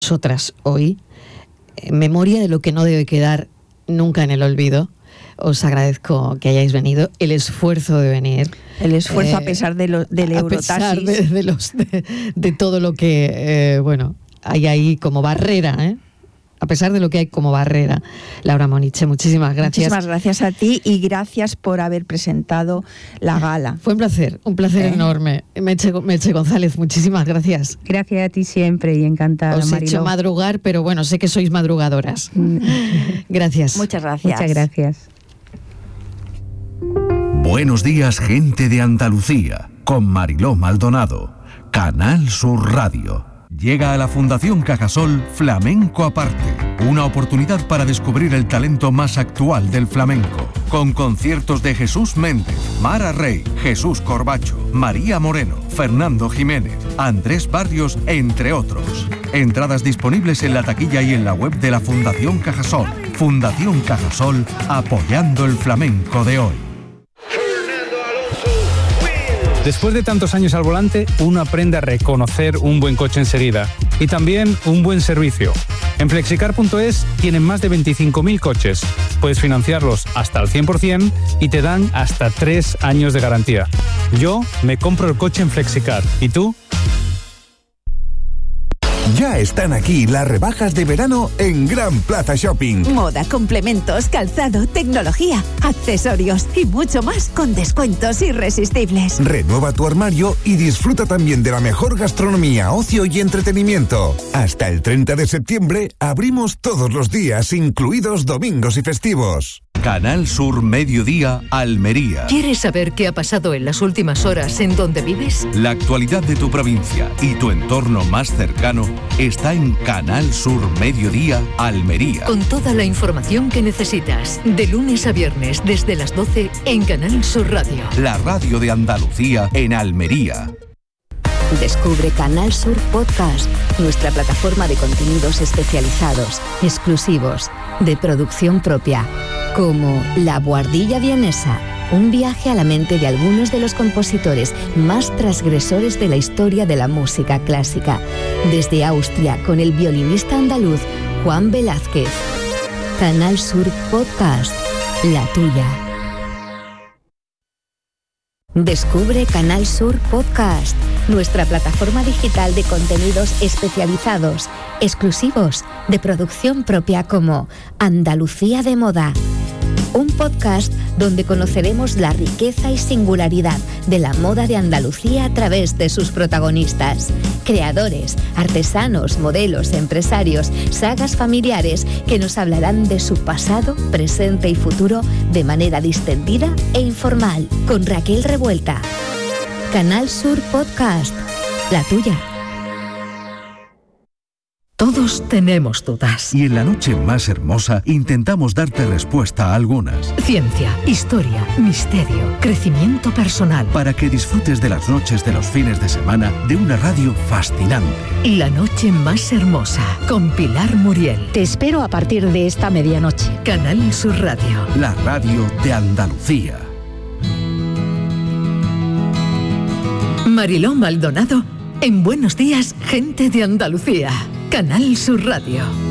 nosotras hoy, en memoria de lo que no debe quedar nunca en el olvido. Os agradezco que hayáis venido, el esfuerzo de venir. El esfuerzo a pesar del Eurotaxis. A pesar de todo lo que, hay ahí como barrera, a pesar de lo que hay como barrera. Laura Moniche, muchísimas gracias. Muchísimas gracias a ti y gracias por haber presentado la gala. Fue un placer enorme. Meche González, muchísimas gracias. Gracias a ti siempre y encantada, Os Mariló. he hecho madrugar, pero bueno, sé que sois madrugadoras. Gracias. Muchas gracias. Muchas gracias. Buenos días, gente de Andalucía, con Mariló Maldonado, Canal Sur Radio. Llega a la Fundación Cajasol Flamenco Aparte, una oportunidad para descubrir el talento más actual del flamenco, con conciertos de Jesús Méndez, Mara Rey, Jesús Corbacho, María Moreno, Fernando Jiménez, Andrés Barrios, entre otros. Entradas disponibles en la taquilla y en la web de la Fundación Cajasol. Fundación Cajasol, apoyando el flamenco de hoy. Después de tantos años al volante, uno aprende a reconocer un buen coche enseguida y también un buen servicio. En Flexicar.es tienen más de 25.000 coches. Puedes financiarlos hasta el 100% y te dan hasta 3 años de garantía. Yo me compro el coche en Flexicar. ¿Y tú? Ya están aquí las rebajas de verano en Gran Plaza Shopping. Moda, complementos, calzado, tecnología, accesorios y mucho más con descuentos irresistibles. Renueva tu armario y disfruta también de la mejor gastronomía, ocio y entretenimiento. Hasta el 30 de septiembre abrimos todos los días, incluidos domingos y festivos. Canal Sur Mediodía, Almería. ¿Quieres saber qué ha pasado en las últimas horas en donde vives? La actualidad de tu provincia y tu entorno más cercano está en Canal Sur Mediodía, Almería. Con toda la información que necesitas, de lunes a viernes desde las 12 en Canal Sur Radio. La radio de Andalucía en Almería. Descubre Canal Sur Podcast, nuestra plataforma de contenidos especializados, exclusivos, de producción propia, como La Buhardilla Vienesa, un viaje a la mente de algunos de los compositores más transgresores de la historia de la música clásica, desde Austria con el violinista andaluz Juan Velázquez. Canal Sur Podcast, la tuya. Descubre Canal Sur Podcast, nuestra plataforma digital de contenidos especializados, exclusivos, de producción propia como Andalucía de Moda. Un podcast donde conoceremos la riqueza y singularidad de la moda de Andalucía a través de sus protagonistas, creadores, artesanos, modelos, empresarios, sagas familiares que nos hablarán de su pasado, presente y futuro de manera distendida e informal, con Raquel Revuelta. Canal Sur Podcast, la tuya. Todos tenemos dudas. Y en la noche más hermosa intentamos darte respuesta a algunas. Ciencia, historia, misterio, crecimiento personal. Para que disfrutes de las noches de los fines de semana de una radio fascinante. La noche más hermosa, con Pilar Muriel. Te espero a partir de esta medianoche. Canal Sur Radio. La radio de Andalucía. Mariló Maldonado, en Buenos días, gente de Andalucía. Canal Sur Radio.